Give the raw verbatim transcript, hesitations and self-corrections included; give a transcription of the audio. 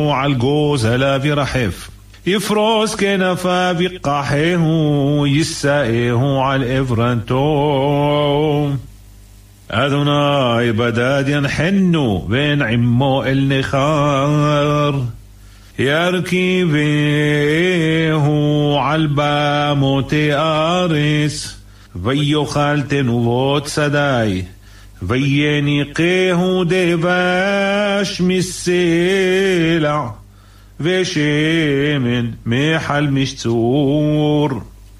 על גוזלה ורחף, יפרוס כנפיו יקחהו, יישאהו על עברנתו. אדוני בדד ינחנו ונעמו אל נכר, ירכיבהו על במותי ארץ, ויאכל תנובות שדי, ויניקהו דבש מסלע, ושמן מחל משצור.